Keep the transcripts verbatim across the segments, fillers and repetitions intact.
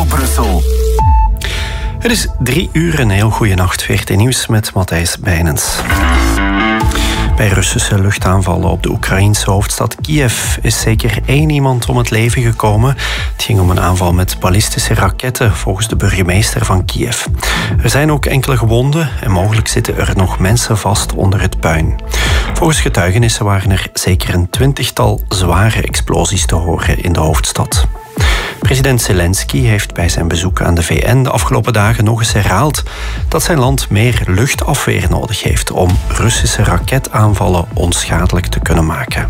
Radio Brussel. Het is drie uur, een heel goede nacht. V R T Nieuws met Matthijs Bijnens. Bij Russische luchtaanvallen op de Oekraïense hoofdstad Kiev is zeker één iemand om het leven gekomen. Het ging om een aanval met ballistische raketten, volgens de burgemeester van Kiev. Er zijn ook enkele gewonden en mogelijk zitten er nog mensen vast onder het puin. Volgens getuigenissen waren er zeker een twintigtal zware explosies te horen in de hoofdstad. President Zelensky heeft bij zijn bezoek aan de V N de afgelopen dagen nog eens herhaald dat zijn land meer luchtafweer nodig heeft om Russische raketaanvallen onschadelijk te kunnen maken.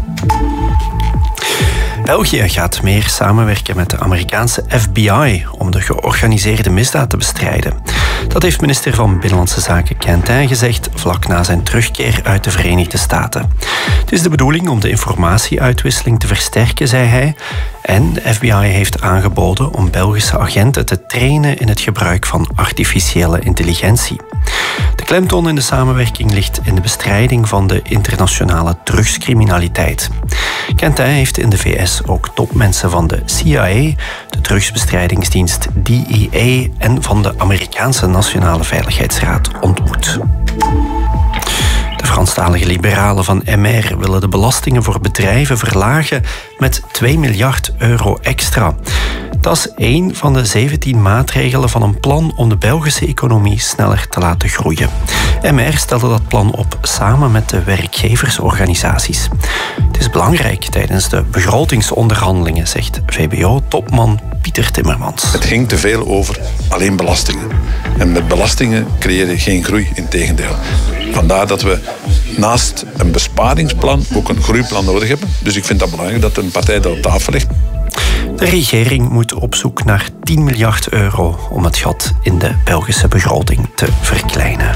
België gaat meer samenwerken met de Amerikaanse F B I om de georganiseerde misdaad te bestrijden. Dat heeft minister van Binnenlandse Zaken Quentin gezegd vlak na zijn terugkeer uit de Verenigde Staten. Het is de bedoeling om de informatieuitwisseling te versterken, zei hij. En de F B I heeft aangeboden om Belgische agenten te trainen in het gebruik van artificiële intelligentie. De klemtoon in de samenwerking ligt in de bestrijding van de internationale drugscriminaliteit. Quentin heeft in de V S ook topmensen van de C I A, de drugsbestrijdingsdienst D E A en van de Amerikaanse Nationale Veiligheidsraad ontmoet. De Franstalige liberalen van M R willen de belastingen voor bedrijven verlagen met twee miljard euro extra. Dat is één van de zeventien maatregelen van een plan om de Belgische economie sneller te laten groeien. M R stelde dat plan op samen met de werkgeversorganisaties. Het is belangrijk tijdens de begrotingsonderhandelingen, zegt V B O-topman Pieter Timmermans. Het ging te veel over alleen belastingen. En met belastingen creëer je geen groei, integendeel. Vandaar dat we naast een besparingsplan ook een groeiplan nodig hebben. Dus ik vind dat belangrijk dat een partij dat op tafel ligt. De regering moet op zoek naar tien miljard euro om het gat in de Belgische begroting te verkleinen.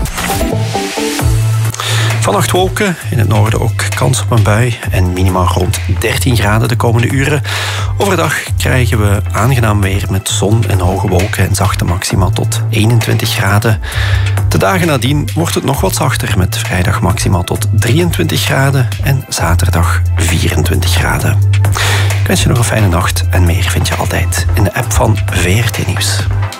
Vannacht wolken, in het noorden ook kans op een bui en minimaal rond dertien graden de komende uren. Overdag krijgen we aangenaam weer met zon en hoge wolken en zachte maxima tot eenentwintig graden. De dagen nadien wordt het nog wat zachter met vrijdag maximaal tot drieëntwintig graden en zaterdag vierentwintig graden. Ik wens je nog een fijne nacht en meer vind je altijd in de app van V R T Nieuws.